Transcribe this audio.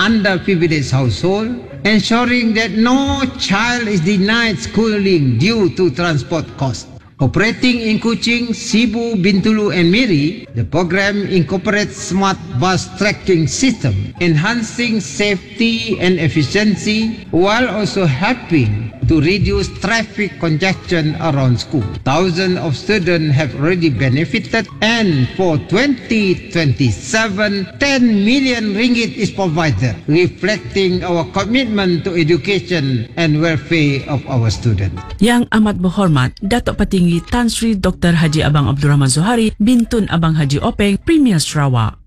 underprivileged household, ensuring that no child is denied schooling due to transport costs. Operating in Kuching, Cebu, Bintulu and Miri, the program incorporates smart bus tracking system, enhancing safety and efficiency while also helping to reduce traffic congestion around school. Thousands of students have already benefited, and for 2027, 10 million ringgit is provided, reflecting our commitment to education and welfare of our students. Yang amat berhormat, Datuk Petinggi Tan Sri Dr. Haji Abang Abdul Rahman Zohari, Bintun Abang Haji Openg, Premier Sarawak.